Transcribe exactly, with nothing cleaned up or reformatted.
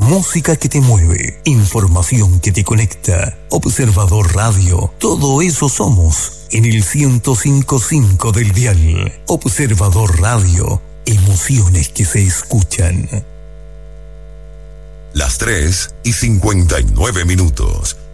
música que te mueve, información que te conecta. Observador Radio, todo eso somos en el ciento cinco punto cinco del dial. Observador Radio, emociones que se escuchan. Las tres y cincuenta y nueve minutos.